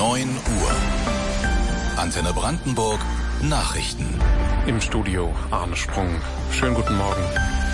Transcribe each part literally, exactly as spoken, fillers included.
neun Uhr. Antenne Brandenburg Nachrichten. Im Studio Arne Sprung. Schönen guten Morgen.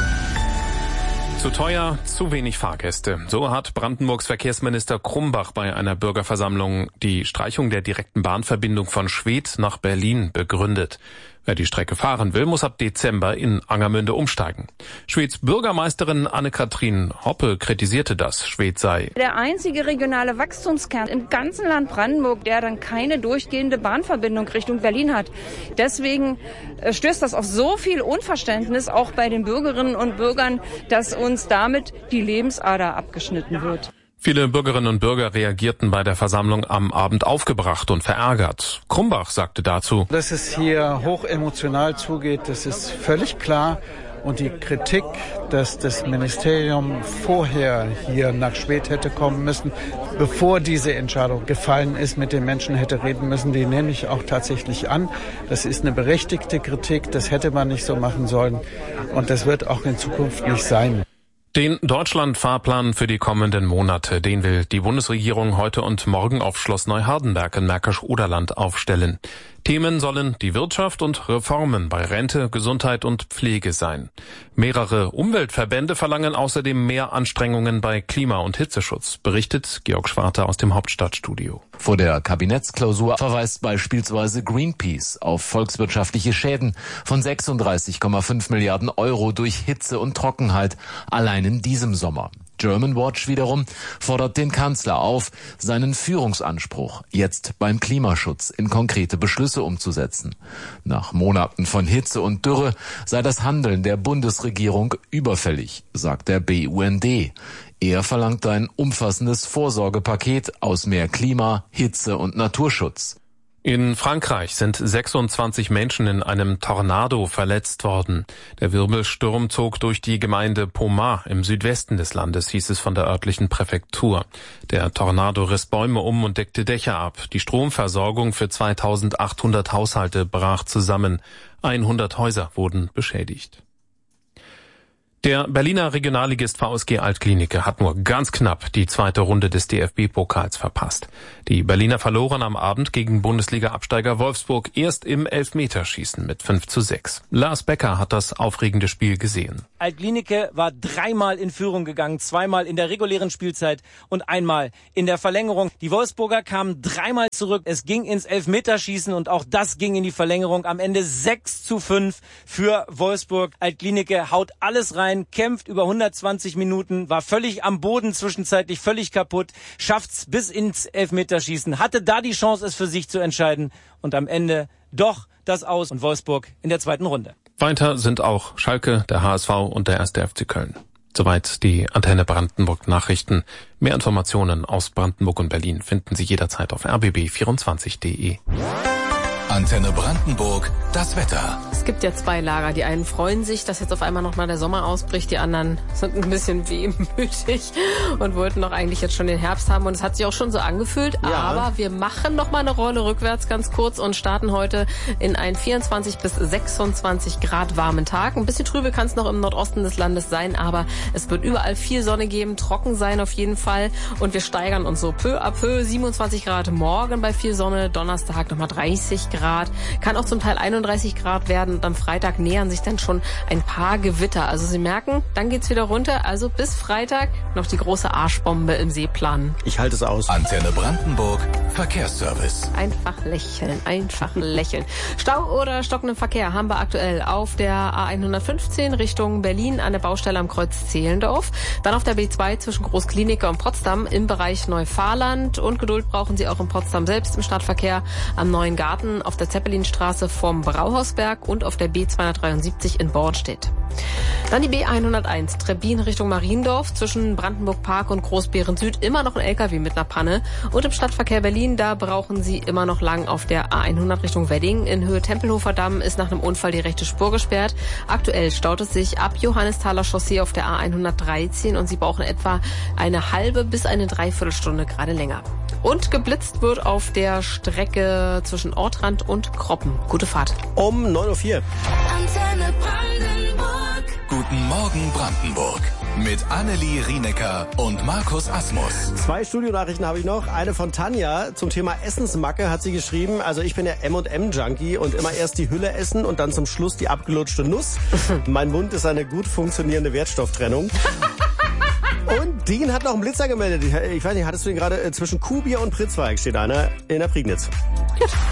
Zu teuer, zu wenig Fahrgäste. So hat Brandenburgs Verkehrsminister Krumbach bei einer Bürgerversammlung die Streichung der direkten Bahnverbindung von Schwedt nach Berlin begründet. Wer die Strecke fahren will, muss ab Dezember in Angermünde umsteigen. Schweds Bürgermeisterin Anne-Kathrin Hoppe kritisierte das. Schwedt sei der einzige regionale Wachstumskern im ganzen Land Brandenburg, der dann keine durchgehende Bahnverbindung Richtung Berlin hat. Deswegen stößt das auf so viel Unverständnis auch bei den Bürgerinnen und Bürgern, dass uns damit die Lebensader abgeschnitten wird. Viele Bürgerinnen und Bürger reagierten bei der Versammlung am Abend aufgebracht und verärgert. Krumbach sagte dazu: Dass es hier hoch emotional zugeht, das ist völlig klar. Und die Kritik, dass das Ministerium vorher hier nach Schwedt hätte kommen müssen, bevor diese Entscheidung gefallen ist, mit den Menschen hätte reden müssen, die nehme ich auch tatsächlich an. Das ist eine berechtigte Kritik, das hätte man nicht so machen sollen. Und das wird auch in Zukunft nicht sein. Den Deutschland-Fahrplan für die kommenden Monate, den will die Bundesregierung heute und morgen auf Schloss Neuhardenberg in Märkisch-Oderland aufstellen. Themen sollen die Wirtschaft und Reformen bei Rente, Gesundheit und Pflege sein. Mehrere Umweltverbände verlangen außerdem mehr Anstrengungen bei Klima- und Hitzeschutz, berichtet Georg Schwarte aus dem Hauptstadtstudio. Vor der Kabinettsklausur verweist beispielsweise Greenpeace auf volkswirtschaftliche Schäden von sechsunddreißig Komma fünf Milliarden Euro durch Hitze und Trockenheit allein in diesem Sommer. Germanwatch wiederum fordert den Kanzler auf, seinen Führungsanspruch jetzt beim Klimaschutz in konkrete Beschlüsse umzusetzen. Nach Monaten von Hitze und Dürre sei das Handeln der Bundesregierung überfällig, sagt der B U N D. Er verlangt ein umfassendes Vorsorgepaket aus mehr Klima, Hitze und Naturschutz. In Frankreich sind sechsundzwanzig Menschen in einem Tornado verletzt worden. Der Wirbelsturm zog durch die Gemeinde Pomar im Südwesten des Landes, hieß es von der örtlichen Präfektur. Der Tornado riss Bäume um und deckte Dächer ab. Die Stromversorgung für zweitausendachthundert Haushalte brach zusammen. hundert Häuser wurden beschädigt. Der Berliner Regionalligist V S G Altklinike hat nur ganz knapp die zweite Runde des D F B-Pokals verpasst. Die Berliner verloren am Abend gegen Bundesliga-Absteiger Wolfsburg erst im Elfmeterschießen mit fünf zu sechs. Lars Becker hat das aufregende Spiel gesehen. Altklinike war dreimal in Führung gegangen, zweimal in der regulären Spielzeit und einmal in der Verlängerung. Die Wolfsburger kamen dreimal zurück. Es ging ins Elfmeterschießen und auch das ging in die Verlängerung. Am Ende sechs zu fünf für Wolfsburg. Altklinike haut alles rein, kämpft über hundertzwanzig Minuten, war völlig am Boden zwischenzeitlich, völlig kaputt, schafft's bis ins Elfmeterschießen, hatte da die Chance, es für sich zu entscheiden und am Ende doch das Aus und Wolfsburg in der zweiten Runde. Weiter sind auch Schalke, der H S V und der erste F C Köln. Soweit die Antenne Brandenburg Nachrichten. Mehr Informationen aus Brandenburg und Berlin finden Sie jederzeit auf r b b vierundzwanzig punkt d e. Antenne Brandenburg, das Wetter. Es gibt ja zwei Lager. Die einen freuen sich, dass jetzt auf einmal nochmal der Sommer ausbricht. Die anderen sind ein bisschen wehmütig und wollten doch eigentlich jetzt schon den Herbst haben. Und es hat sich auch schon so angefühlt. Ja. Aber wir machen nochmal eine Rolle rückwärts ganz kurz und starten heute in einen vierundzwanzig bis sechsundzwanzig Grad warmen Tag. Ein bisschen trübe kann es noch im Nordosten des Landes sein, aber es wird überall viel Sonne geben, trocken sein auf jeden Fall. Und wir steigern uns so peu à peu. siebenundzwanzig Grad morgen bei viel Sonne, Donnerstag nochmal dreißig Grad. Kann auch zum Teil einunddreißig Grad werden und am Freitag nähern sich dann schon ein paar Gewitter. Also Sie merken, dann geht's wieder runter. Also bis Freitag noch die große Arschbombe im Seeplan. Ich halte es aus. Antenne Brandenburg, Verkehrsservice. Einfach lächeln, einfach lächeln. Stau oder stockenden Verkehr haben wir aktuell auf der A hundertfünfzehn Richtung Berlin an der Baustelle am Kreuz Zehlendorf. Dann auf der B zwei zwischen Großklinik und Potsdam im Bereich Neufahrland. Und Geduld brauchen Sie auch in Potsdam selbst im Stadtverkehr am Neuen Garten, auf der Zeppelinstraße vorm Brauhausberg und auf der B zweihundertdreiundsiebzig in Bornstedt. Dann die B hunderteins, Trebbin Richtung Mariendorf, zwischen Brandenburg Park und Großbeeren Süd immer noch ein L K W mit einer Panne. Und im Stadtverkehr Berlin, da brauchen Sie immer noch lang auf der A hundert Richtung Wedding. In Höhe Tempelhofer Damm ist nach einem Unfall die rechte Spur gesperrt. Aktuell staut es sich ab Johannesthaler Chaussee auf der A hundertdreizehn und Sie brauchen etwa eine halbe bis eine Dreiviertelstunde gerade länger. Und geblitzt wird auf der Strecke zwischen Ortrand und Kroppen. Gute Fahrt. Um neun Uhr vier. Guten Guten Morgen Brandenburg. Mit Annelie Rienecker und Markus Asmus. Zwei Studionachrichten habe ich noch. Eine von Tanja zum Thema Essensmacke hat sie geschrieben. Also ich bin ja M und M-Junkie und immer erst die Hülle essen und dann zum Schluss die abgelutschte Nuss. Mein Mund ist eine gut funktionierende Wertstofftrennung. Und Dean hat noch einen Blitzer gemeldet. Ich weiß nicht, hattest du den gerade zwischen Kuhbier und Pritzweig steht einer in der Prignitz.